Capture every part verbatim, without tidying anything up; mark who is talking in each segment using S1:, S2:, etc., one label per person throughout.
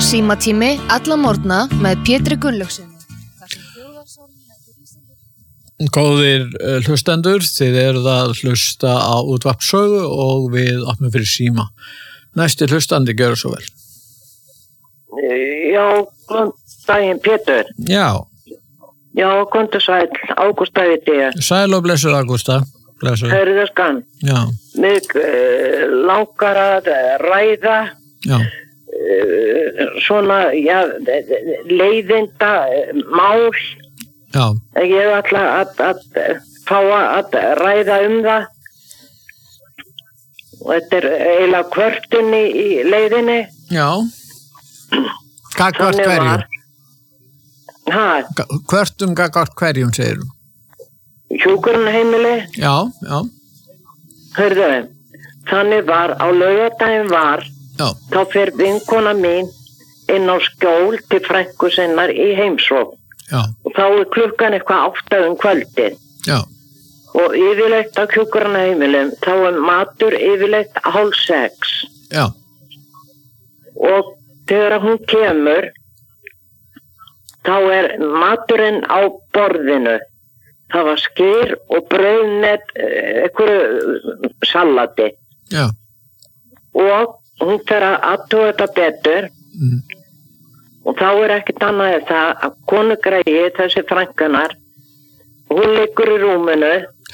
S1: Símatími alla morgna með Pétri Gunnlaugssyni.
S2: Góðir hlustendur, þið eruð að hlusta á útvarpssögu og við opnum fyrir síma. Næsti hlustandi, gjörðu svo vel.
S3: Já, góðan daginn, Pétur.
S2: Já.
S3: Já, góðan sæl, Ágústa heiti ég.
S2: Sæl og blessuð, Ágústa. Blessuð.
S3: Hörðu skan.
S2: Já.
S3: Mig uh, langar að ræða
S2: Já.
S3: uh, svona, já, leiðinda mál.
S2: Já.
S3: Ég ætla að, að fá að ræða um það. Og þetta er eiginlega kvörtunni í leiðinni.
S2: Já. Hvað hvort hverjum?
S3: Hæ?
S2: Hvörtum hvað hverjum, segir þú?
S3: Hjúkrunarheimili.
S2: Já, já.
S3: Hörðu, þannig var, á laugardaginn var,
S2: já.
S3: Þá fer vinkona mín inn á skjól til frænku sinnar í heimsókn.
S2: Já.
S3: Og þá er klukkan eitthvað átta um kvöldið.
S2: Já.
S3: Og yfirleitt á hjúkrunarheimilum, þá er matur yfirleitt hálf sex.
S2: Já.
S3: Og þegar hún kemur, þá er maturinn á borðinu. Það var skyr og brauð með einhverju salati.
S2: Já.
S3: Og hún fer að athuga þetta betur.
S2: Mm.
S3: Og þá er ekkert annað en það að konugrægi, þessi frænkanar, hún liggur í rúminu,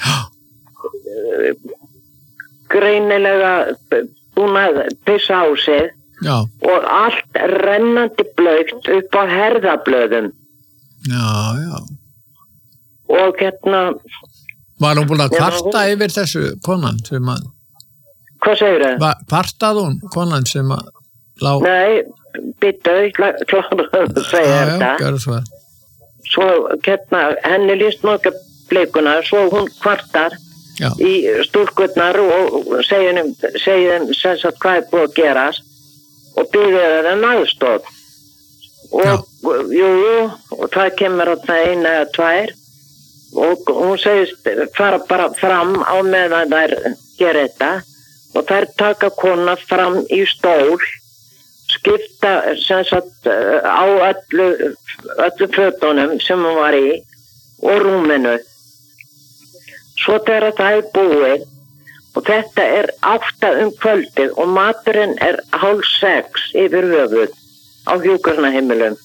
S3: greinilega búin að pissa á sig.
S2: Já.
S3: Og allt rennandi blautt upp á herðablöðum.
S2: Já, já.
S3: Og hérna...
S2: Var hún búin að kvarta já, yfir þessu konan sem að...
S3: Hvað segir þau?
S2: Kvartað hún konan sem að... Lá...
S3: Nei, byttu, klára að segja
S2: já,
S3: þetta.
S2: Já, gjörðu svo vel.
S3: Svo, hérna, henni líst nokkað blikuna, svo hún kvartar
S2: já.
S3: Í stúlkurnar og segir þeim, segir þeim sem sagt hvað er búið að gerast og býður þeim aðstoð. Og, jú, jú, og það kemur á það eina eða tvær og hún segist fara bara fram á meðan þær gera þetta og þær taka kona fram í stól, skipta sem sagt á öllu, öllu fötunum sem hún var í og rúminu. Svo þegar það er búið og þetta er átta um kvöldið og maturinn er hálf sex yfir höfuð á hjúkrunarheimilum.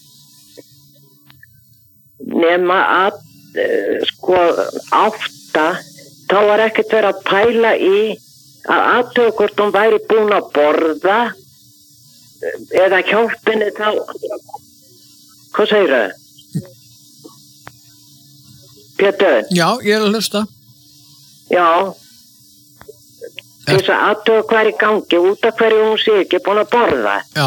S3: Nema að uh, sko átta, þá var ekkert verið að pæla í að athuga hvort hún væri búin að borða eða hjálpinni þá. Hvað segir þau? Pétur?
S2: Já, ég er að hlusta.
S3: Já. Þess að athuga hvað er í gangi, út af hverju hún sé ekki búin að borða.
S2: Já.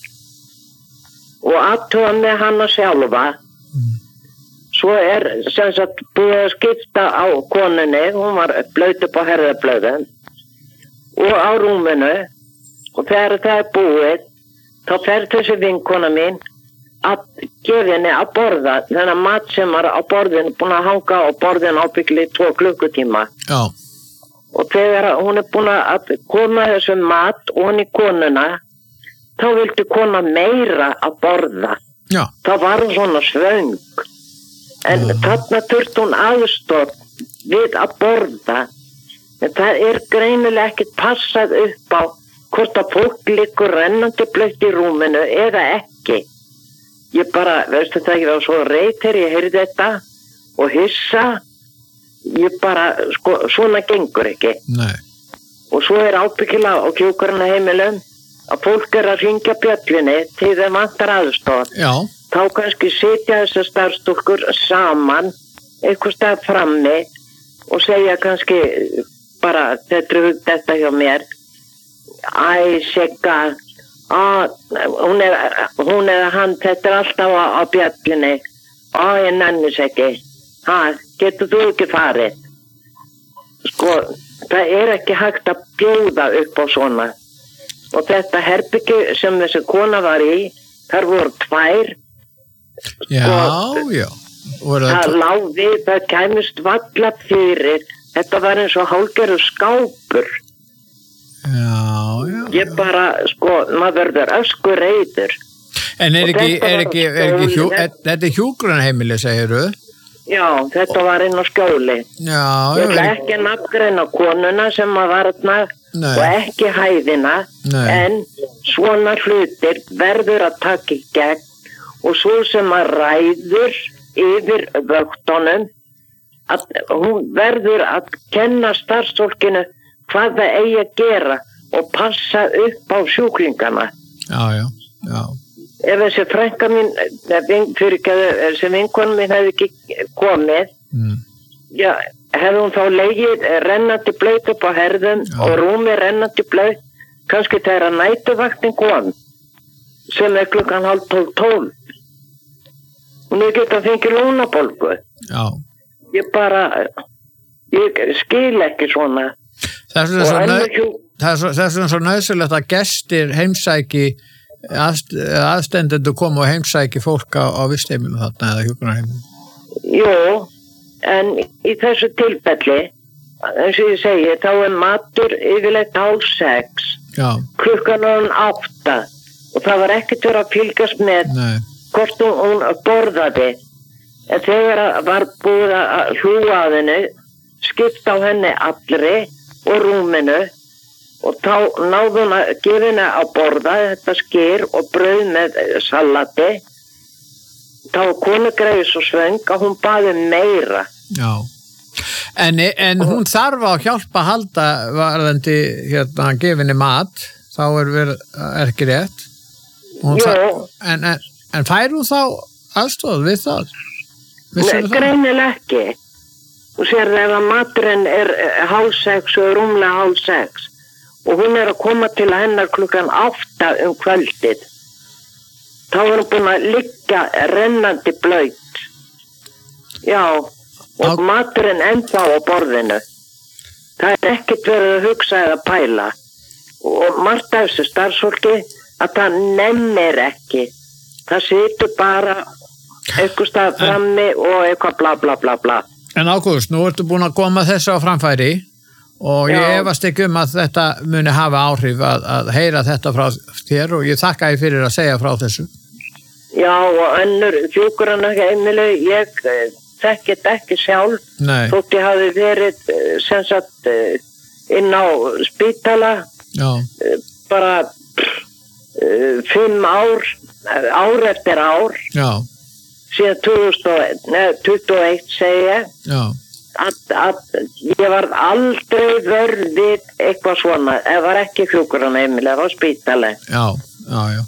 S3: Og athuga með hana sjálfa. Mm. Svo er sem sagt búið að skipta á konunni, hún var blöyt upp á herðablöðum og á rúminu og þegar það er búið þá fer þessi vinkona mín að gefa henni að borða þennan mat sem var á borðinu búin að hanga á borðinu ábyggli í tvo klukkutíma.
S2: Já.
S3: Og þegar hún er búin að koma þessu mat og hún í konuna þá vildi kona meira að borða.
S2: Já.
S3: Þá var hún svona svöng. En uh. þarna þurfti hún aðstoð við að borða. En það er greinilega ekkert passað upp á hvort að fólk liggur rennandi blautt í rúminu eða ekki. Ég bara, veistu það, ég var svo reið þegar ég heyrði þetta og hissa. Ég bara, sko, svona gengur ekki.
S2: Nei.
S3: Og svo er ábyggilega á hjúkrunarheimilum að fólk er að hringja bjöllinni til þeim vantar aðstoð.
S2: Já.
S3: Þá kannski sitja þessar starfstúlkur saman eitthvað stað frammi og segja kannski bara þetta er þetta hjá mér. Æ, Sigga, á, hún er, hún er hann, þetta er alltaf á, á bjöllinni. Á, ég nennis ekki. Ha, getur þú ekki farið? Sko, það er ekki hægt að bjóða upp á svona. Og þetta herbyggi sem þessi kona var í, þar voru tvær.
S2: Já,
S3: sko,
S2: já.
S3: Það, það lá við, það kæmist valla fyrir. Þetta var eins og hálfgerður skápur.
S2: Já, já.
S3: Ég bara, sko, maður verður öskureiður.
S2: En er
S3: Og
S2: ekki,
S3: þetta
S2: er
S3: var
S2: ekki,
S3: á
S2: er ekki hjú,
S3: skóli.
S2: er, þetta er hjúkrunarheimili, segiru?
S3: Já, þetta var inn á skjóli.
S2: Já,
S3: Ég
S2: já,
S3: ætla
S2: er,
S3: ekki að nafngreina konuna sem að var þarna
S2: Nei.
S3: og ekki hæðina,
S2: Nei.
S3: en svona hlutir verður að taka í gegn og svo sem að ræður yfir vöktunum, að hún verður að kenna starfsfólkinu hvað það eigi að gera og passa upp á sjúklingana.
S2: já, já, já,
S3: Ef þessi frænka mín, fyrir sem vinkon mín hefði ekki komið,
S2: mm.
S3: já, hefði hún þá legið rennandi blöyt upp á herðum
S2: Já.
S3: og rúmi rennandi blöyt, kannski þegar að nætuvaktin kom, sem er klukkan hálf tólf tólf. Hún er getað fengið lúnabólgu.
S2: já.
S3: Ég bara, ég skil ekki svona.
S2: Þess vegna
S3: Og
S2: svo
S3: önnur
S2: nau-
S3: hjú-
S2: það er svo- þess vegna svo nöðsulegt að gestir heimsæki aðst, aðstendendur koma og heimsæki fólk á, á vistheimilum þarna eða hjúkrunarheimilum.
S3: Jú, en í þessu tilfelli, eins og ég segi, þá er matur yfirleitt hálf sex,
S2: Já,
S3: klukkan er hún átta og það var ekkert verið að fylgjast með
S2: nei,
S3: hvort hún, hún borðaði. En þegar að var búið að hlúa að henni, skipta á henni allri og rúminu og þá náði hún að gefa henni að borða þetta skyr og brauð með salati. Þá var konu greið svo svöng að hún baði meira.
S2: já. En, en hún þarf á hjálpa að halda varðandi hérna gefinni mat, þá er, verið, er ekki rétt. Hún
S3: Jú.
S2: þarf- En, en, en fær hún þá aðstoð við það?
S3: Nei,
S2: Vissirðu það?
S3: greinilega ekki. Þú sér það ef að maturinn er eh, hálf sex og rúmlega hálf sex og hún er að koma til hennar klukkan átta um kvöldið. Þá er hún búin að liggja rennandi blöyt. Já, og
S2: Á-
S3: maturinn ennþá á borðinu. Það er ekkert verið að hugsa eða pæla. Og margt af þessu starfsfólki að það nennir ekki. Það situr bara eitthvað stað frammi og eitthvað bla bla bla bla.
S2: En Ágúst, nú ertu búin að koma þessu á framfæri og ég
S3: Já.
S2: efast ekki um að þetta muni hafa áhrif að, að heyra þetta frá þér og ég þakka þér fyrir að segja frá þessu.
S3: Já, og önnur hjúkrana heimili, ég eh, þekki þetta ekki sjálf,
S2: Nei,
S3: þótt ég hafi verið eh, sem sagt eh, inn á spítala
S2: já,
S3: eh, bara uh, fimm ár, eh, ár eftir ár,
S2: já,
S3: síðan tvö þúsund og eitt, nei, tuttugu og eitt segi ég,
S2: já,
S3: að, að ég var aldrei vörð við eitthvað svona, ef var ekki hjúkrana heimili, það var spítala.
S2: já, já, já.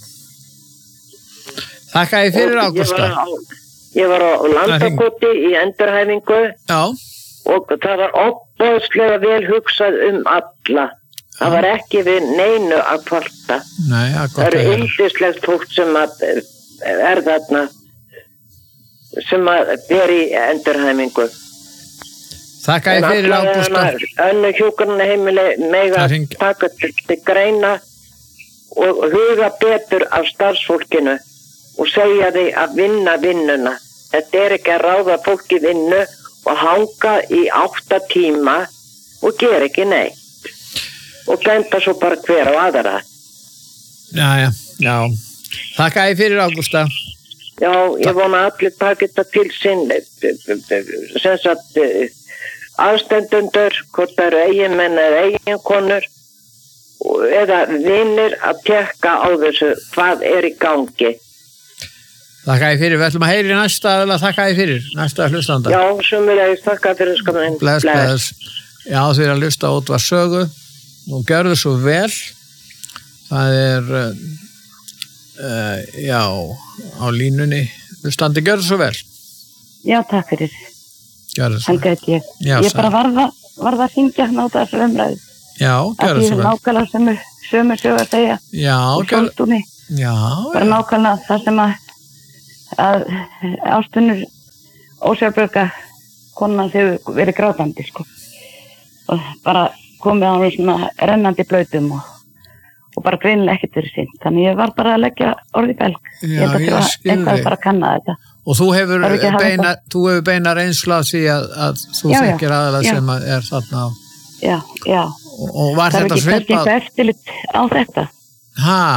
S2: Þakka þér fyrir,
S3: Og ég
S2: Ágústa.
S3: var á, ég var á Landakoti í endurhæfingu
S2: Já,
S3: og það var opbóðslega vel hugsað um alla. Það var ekki við neinu að kvarta.
S2: nei, það er
S3: Það
S2: gott að
S3: eru
S2: heyra.
S3: yndislegt fólk sem að er þarna sem að er í endurhæfingu.
S2: Þakka þér fyrir, Ágústa.
S3: Önnu hjúkrana heimili mega
S2: Það hring-
S3: taka til, til greina og huga betur af starfsfólkinu og segja því að vinna vinnuna. Þetta er ekki að ráða fólki vinnu og hanga í átta tíma og gera ekki neitt. Og gæmpa svo bara hver á aðra.
S2: Já, já, já. Þakka þér fyrir, Ágústa.
S3: Já, ég vona að allir taka þetta til sinn, sem sagt, aðstendundur, hvort það eru eiginmenn eða eiginkonur, eða vinnir að tekka á þessu hvað er í gangi.
S2: Þakka þér fyrir, við ætlum að heyri næsta aðla, þakka þér fyrir, næsta hlustanda.
S3: Já, sömulegis, þakka fyrir skaminn.
S2: Bless, bless. Já, þið er að hlusta á Útvarp Sögu og gjörðu svo vel. Það er, uh, já, á línunni. Hlustandi, gjörðu svo vel.
S4: Já, takk fyrir.
S2: Gjörðu svo
S4: Helga
S2: vel.
S4: heit ég.
S2: Já,
S4: ég bara
S2: sæl.
S4: varða, varða að syngja á þessu umræðu.
S2: Já,
S4: Að
S2: gjörðu
S4: því
S2: svo
S4: er
S2: vel.
S4: nákvæmlega sömu, sömu sögu að segja.
S2: Já,
S4: Og
S2: gjörðu.
S4: sjálftúni.
S2: Já,
S4: Bara
S2: já.
S4: nákvæmlega það sem að, að ástunur ósjálfbjörga konan hefur verið grátandi, sko. Og bara komið á hún svona rennandi blautum og, og bara greinilega ekkert verið sinn. Þannig ég var bara að leggja orði belg.
S2: Já,
S4: ég held að
S2: ég
S4: þurfa
S2: skil
S4: eitthvað
S2: þig.
S4: bara að kanna þetta.
S2: Og þú hefur
S4: Þarf ekki að hafa
S2: beina, þú hefur beina reynslu af því að, að þú
S4: Já, já,
S2: þekkir aðalega
S4: já.
S2: sem að er þarna á.
S4: Já, já.
S2: Og, og var
S4: Það er
S2: þetta
S4: ekki kannski
S2: svipað?
S4: eitthvað eftirlit á þetta.
S2: Ha,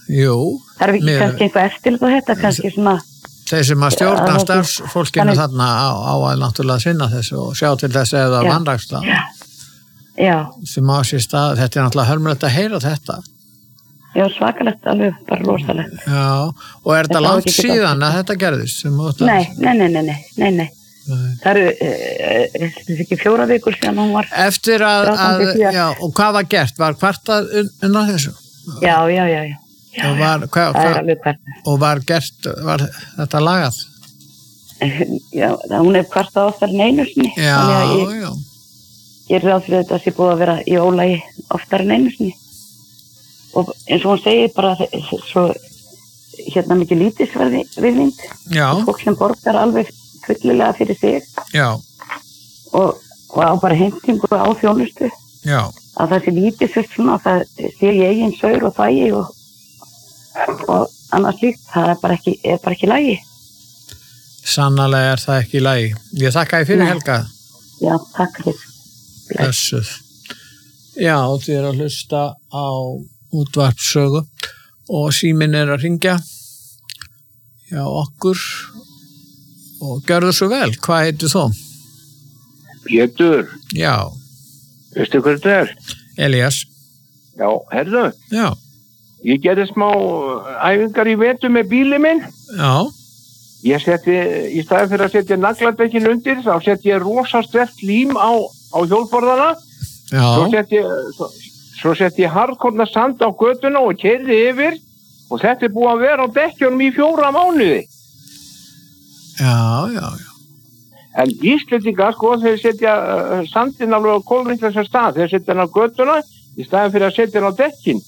S2: Jú.
S4: Það er ekki
S2: mér-
S4: kannski einhver eftirlit á þetta, kannski svona,
S2: Þeir sem að stjórna
S4: Já,
S2: starfsfólkinu
S4: þannig-
S2: þarna á, á að náttúrulega sinna þessu og sjá til þess að það
S4: Já.
S2: vanrækst það
S4: já,
S2: sem á sér stað, þetta er náttúrulega hörmulegt að heyra þetta.
S4: já, svakalegt, alveg bara rosalegt.
S2: Já, og er þetta
S4: Þetta á
S2: langt
S4: ekki að
S2: síðan að þetta gerðist? sem þú ert að-
S4: Nei, nei, nei, nei, nei, nei, nei.
S2: Nei.
S4: Það eru, uh, þetta er ekki fjóra vikur síðan hún var,
S2: Eftir að, að
S4: Grátandi síðar.
S2: já, og hvað var gert? Var kvartað un- undan þessu?
S4: já, já, já, já, já,
S2: Og var, hva,
S4: það er
S2: hva,
S4: alveg hvert.
S2: og var gert, var þetta lagað?
S4: Já, hún er kvartað oftar en einu sinni,
S2: Já,
S4: þannig að ég,
S2: já.
S4: ég er ráð fyrir þetta að sé búið að vera í ólagi oftar en einu sinni. Og eins og hún segir bara þe- svo hérna mikið lítisverði viðvind,
S2: Já,
S4: fólk sem borgar alveg fullilega fyrir sig
S2: já,
S4: og, og á bara heimtingu á þjónustu,
S2: já.
S4: að það sé lítisvert svona, að það sé í eigin saur og þægi og, og annars líkt, það er bara ekki, er bara ekki lagi.
S2: Sannarlega er það ekki í lagi. Ég þakka þér fyrir,
S4: Nei.
S2: Helga.
S4: Já, takk fyrir.
S2: Blessuð. Já, þið er að hlusta á útvarpssögu og síminn er að ringja hjá okkur og gjörðu svo vel. Hvað heitir þú?
S5: Pétur,
S2: Já,
S5: veistu hvað þetta er?
S2: Elías.
S5: Já, herðu,
S2: Já,
S5: ég gerði smá æfingar í vetu með bíli minn.
S2: já,
S5: Ég setti, í staðin fyrir að setja nagladekkin undir, þá setti ég rosa sterkt lím á, á hjólborðana. Svo
S2: já,
S5: setti ég, svo, svo setti ég hardkorna sand á götuna og keyrði yfir og þetta er búið að vera á dekkjunum í fjóra mánuði.
S2: já, já, já.
S5: En Íslendingar, sko, þeir setja uh, sandin alveg á kolvitlausum stað. Þeir setja hann á götuna í staðin fyrir að setja hann á dekkin.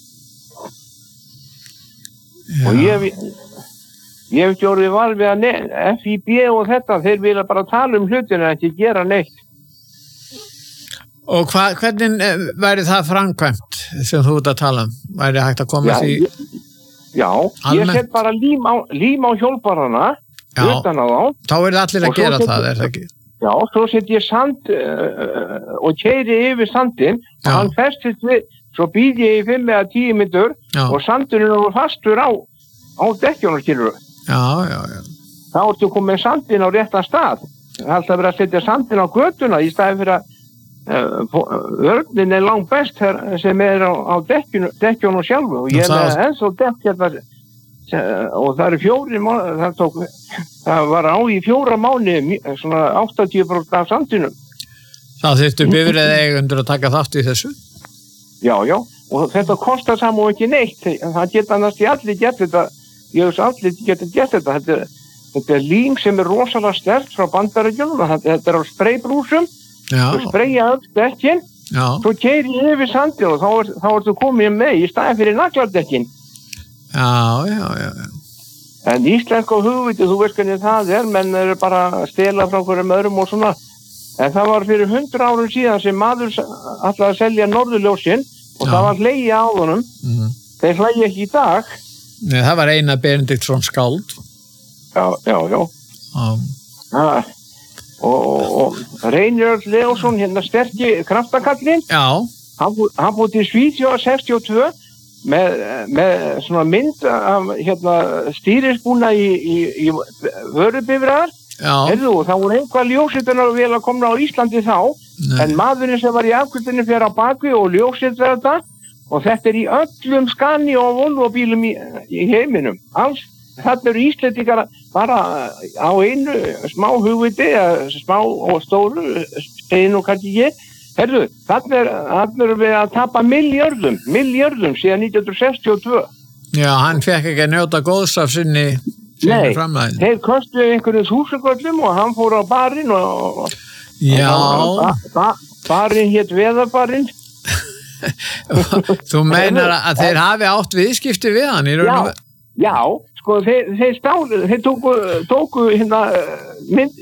S2: já.
S5: Og ég, ég hef ekki orðið var við að ne- F I B og þetta, þeir vilja bara tala um hlutina en ekki gera neitt.
S2: Og hva, hvernig eh, væri það framkvæmt sem þú ert að tala um? Væri hægt að koma
S5: Já,
S2: því?
S5: ég, já ég
S2: Almennt?
S5: set bara lím á, lím á hjólbarana,
S2: Já.
S5: utan á þá.
S2: Þá er allir
S5: Og
S2: að
S5: svo
S2: gera
S5: set-
S2: það, er það ekki?
S5: Já, svo set ég sand uh, og keiri yfir sandin og
S2: Já.
S5: hann festist við, svo býð ég í fimm eða tíu myndur
S2: Já.
S5: og sandurinn er fastur á, á dekkjónu, skilur.
S2: Já, já, já.
S5: Þá ertu komið sandin á réttan stað. Það er alltaf verið að setja sandin á götuna í staði fyrir að uh, örnin er langt best her, sem er á, á dekkjónu, dekkjónu sjálfu og
S2: Nú,
S5: ég er
S2: það-
S5: með ennþá dekk hérna eh, og það eru fjóri mánu, það, tók, það var á í fjóra mánu svona áttatíu prósent af sandinum.
S2: Þá þurftu bifrið eigendur að taka þátt í þessu?
S5: Já, já, og þetta kostar saman ekki neitt, það geta annars í allir gett þetta, ég veist allir geta gett þetta, þetta er, þetta er lím sem er rosalega sterkt frá Bandaríkjunum, þetta þetta er á spraybrúsum,
S2: Já,
S5: þú sprayja öll dekkin,
S2: já,
S5: svo keiri yfir sandin og þá, er, þá ertu komið með í staðin fyrir nagladekkin.
S2: já, já, já, já.
S5: En íslenska hugviti, þú veist hvernig það er, menn eru bara að stela frá hverjum öðrum og svona. En það var fyrir hundra árum síðan sem maður ætlaði að selja norðurljósin og
S2: Já.
S5: það var hlegið á honum.
S2: Mm.
S5: Þeir hlægi ekki í dag.
S2: Nei, það var Einar Benediktsson skáld.
S5: Já, já, já.
S2: Um,
S5: Ha. Og, og, og Reynir Leósson, hérna sterki kraftakallinn,
S2: já,
S5: hann, bú- hann búið til Svíþjóða sextíu og tvö með, með svona mynd af hérna, stýrisbúna í, í, í vörubifræðar.
S2: já,
S5: Heyrðu, og það voru einhvað ljósitunar vel að komna á Íslandi þá,
S2: Nei.
S5: en maðurinn sem var í afkvöldinu fyrir á bakvi og ljósitur þetta, og þetta er í öllum Scania og Volvo bílum í, í heiminum. Alls, þarna eru Íslendingar bara á einu smá hugviti, eða smá og stóru, segir nú kannski ég. Heyrðu, þarna er, þarna eru við að tapa miljörðum, miljörðum síðan nítján hundruð sextíu og tvö.
S2: já, hann fekk ekki að njóta góðs af sinni, sinni
S5: Nei,
S2: framlæðin.
S5: þeir kostuðu einhverju þúsugöllum og hann fór á barinn og, og
S2: Já,
S5: ba, ba, barinn hétt Veðarbarinn.
S2: þú meinar að þeir hafi átt viðskipti við hann í raun og
S5: Já, já, sko þeir, þeir stálu, þeir tóku, tóku hérna mynd,